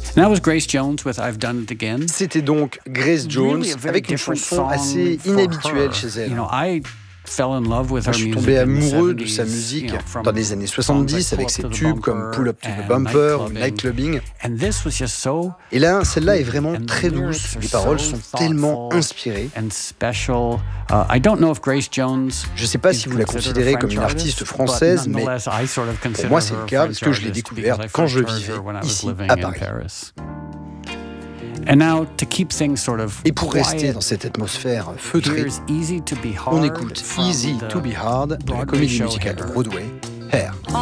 And that was Grace Jones with I've Done It Again. C'était donc Grace Jones Really a very avec une different chanson song assez for inhabituelle her. chez elle. You know, I fell in love with Moi, her je suis music tombé in the amoureux de 70s, sa musique you know, from dans les années songs 70 like avec Pull ses Up to the tubes comme Bumper Pull Up to the and Bumper ou Night Night Clubbing. And this was just so Et là, celle-là est vraiment and the très lyrics douce, are les paroles so sont tellement thoughtful inspirées. and special. I don't know if Grace Jones Je ne sais pas is si vous la considered considérez a comme une French artiste artist, française, but mais nonetheless, I sort of pour consider moi c'est her le a cas parce French que je l'ai artist découverte because I quand je first heard vivais her when I was ici living à in Paris. Paris. And now, to keep things sort of Et pour rester quiet, dans cette atmosphère feutrée, here's Easy to Be Hard on écoute from Easy the to be Hard de la Broadway comédie show musicale de Hair. Broadway, Hair.